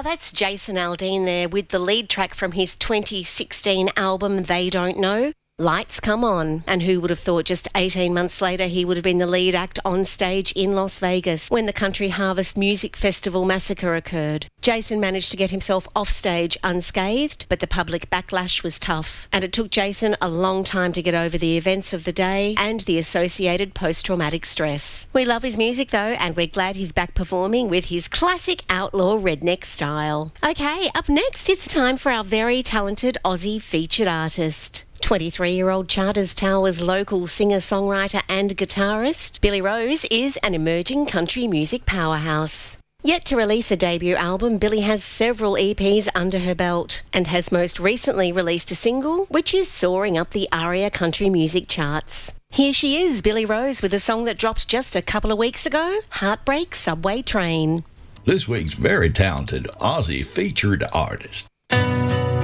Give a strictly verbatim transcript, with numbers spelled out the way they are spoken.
that's Jason Aldean there with the lead track from his twenty sixteen album, They Don't Know. Lights Come On. And who would have thought just eighteen months later he would have been the lead act on stage in Las Vegas when the Country Harvest Music Festival massacre occurred. Jason managed to get himself off stage unscathed, but the public backlash was tough. And it took Jason a long time to get over the events of the day and the associated post-traumatic stress. We love his music though, and we're glad he's back performing with his classic outlaw redneck style. Okay, up next it's time for our very talented Aussie featured artist. twenty-three-year-old Charters Towers local singer-songwriter and guitarist, Billy Rose is an emerging country music powerhouse. Yet to release a debut album, Billy has several E Ps under her belt and has most recently released a single which is soaring up the ARIA country music charts. Here she is, Billy Rose, with a song that dropped just a couple of weeks ago, Heartbreak Subway Train. This week's very talented Aussie featured artist.